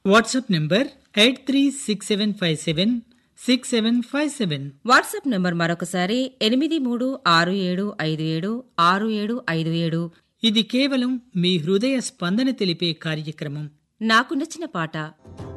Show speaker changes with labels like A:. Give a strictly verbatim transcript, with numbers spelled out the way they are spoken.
A: WhatsApp number eight three six seven five seven six seven five seven.
B: WhatsApp number మరొకసారి ఎనిమిది మూడు ఆరు ఏడు ఐదు ఏడు ఆరు ఏడు ఐదు ఏడు.
A: ఇది కేవలం మీ హృదయ స్పందన తెలిపే కార్యక్రమం.
B: నాకు నచ్చిన పాట.